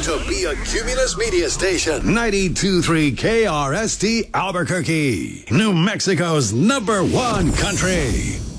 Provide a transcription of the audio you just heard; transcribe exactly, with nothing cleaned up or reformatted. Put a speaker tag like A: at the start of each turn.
A: proud to be a Cumulus Media Station. ninety-two point three K R S T Albuquerque, New Mexico's number one country.